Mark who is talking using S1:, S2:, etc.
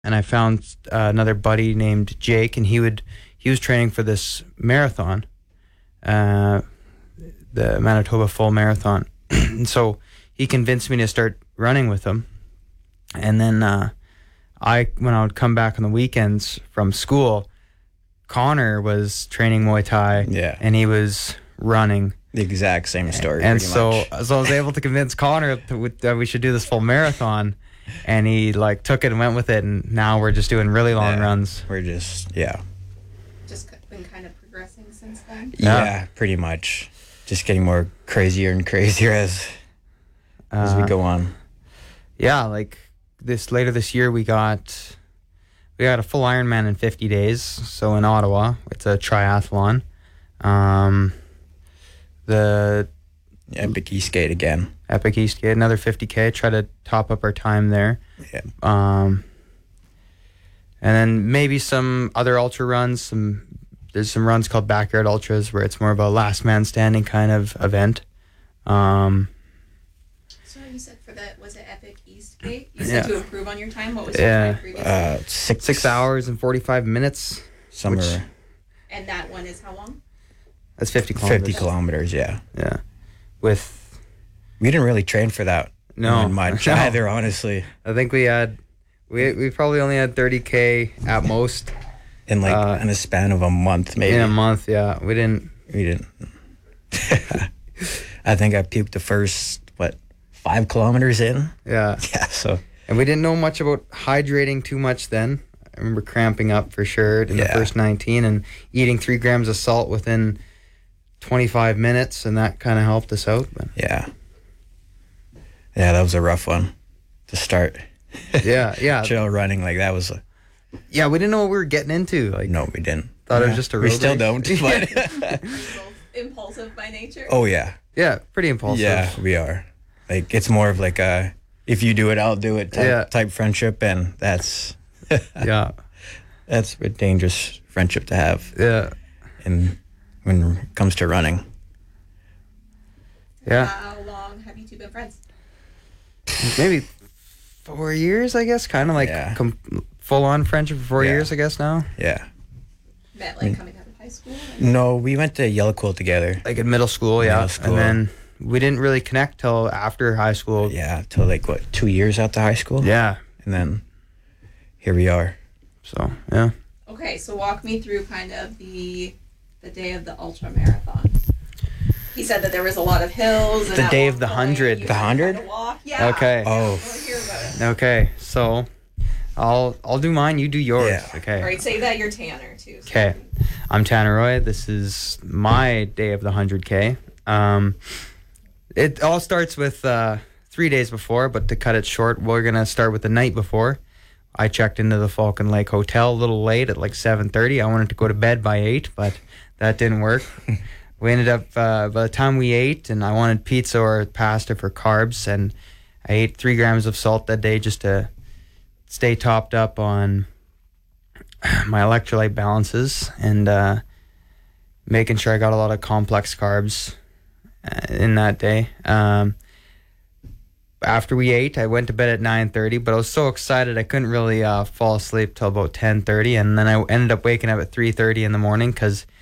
S1: and I found another buddy named Jake, and he was training for this marathon, the Manitoba Full Marathon. And so he convinced me to start running with him. And then when I would come back on the weekends from school, Connor was training Muay Thai, and he was running.
S2: The exact same story.
S1: And so I was able to convince Connor that we should do this full marathon, and he took it and went with it, and now we're just doing really long runs.
S2: We're just
S3: been kind of progressing since then.
S2: Yeah, pretty much. Just getting more crazier and crazier as we go on.
S1: Yeah, later this year we got a full Ironman in 50 days. So in Ottawa, it's a triathlon. The
S2: Epic Eastgate again.
S1: Epic Eastgate, another 50K. Try to top up our time there.
S2: Yeah.
S1: And then maybe some other ultra runs. There's some runs called Backyard Ultras where it's more of a last man standing kind of event.
S3: So you said was it Epic Eastgate? You said to improve on your time. What was your time previously?
S1: 6 hours and 45 minutes.
S3: And that one is how long?
S1: That's 50 kilometers.
S2: 50 kilometers, yeah.
S1: Yeah.
S2: We didn't really train for that.
S1: No.
S2: Much either, honestly.
S1: I think we probably only had 30K at most.
S2: In a span of a month, maybe.
S1: In a month, yeah. We didn't.
S2: I think I puked the first, 5 kilometers in?
S1: Yeah.
S2: Yeah, so.
S1: And we didn't know much about hydrating too much then. I remember cramping up for sure in the first 19 and eating 3 grams of salt within 25 minutes, and that kind of helped us out. But.
S2: Yeah, that was a rough one to start.
S1: Yeah.
S2: Trail running, that was
S1: yeah, we didn't know what we were getting into.
S2: No, we didn't.
S1: Thought it was just a road
S2: We still
S1: race.
S2: don't. But
S3: Both impulsive by nature.
S2: Oh, yeah.
S1: Yeah, pretty impulsive.
S2: Yeah, we are. It's more of if you do it, I'll do it type friendship, and that's... That's a dangerous friendship to have.
S1: Yeah.
S2: And when it comes to running.
S1: Yeah.
S3: How long have you two been friends?
S1: Maybe 4 years, I guess. Kind of full-on friendship for 4 years, I guess, now.
S2: Yeah.
S3: Met coming out of high school?
S2: No, we went to Yellow Quill together.
S1: In middle school, yeah. And then we didn't really connect till after high school.
S2: Yeah, till 2 years after high school?
S1: Yeah.
S2: And then here we are.
S1: So, yeah.
S3: Okay, so walk me through kind of the day of the ultra marathon. He said that there was a lot of hills. And
S1: the day of the 100.
S2: The 100?
S3: Yeah.
S1: Okay.
S2: Oh.
S3: I want to hear about it.
S1: Okay, so I'll do mine. You do yours.
S2: Yeah.
S1: Okay.
S3: All right, say that you're Tanner too.
S1: Okay. I'm Tanner Roy. This is my day of the 100K. It all starts with 3 days before, but to cut it short, we're going to start with the night before. I checked into the Falcon Lake Hotel a little late at 7:30. I wanted to go to bed by 8, but that didn't work. We ended up, by the time we ate, and I wanted pizza or pasta for carbs, and I ate 3 grams of salt that day just to stay topped up on my electrolyte balances and making sure I got a lot of complex carbs in that day. After we ate, I went to bed at 9:30, but I was so excited I couldn't really fall asleep till about 10:30, and then I ended up waking up at 3:30 in the morning because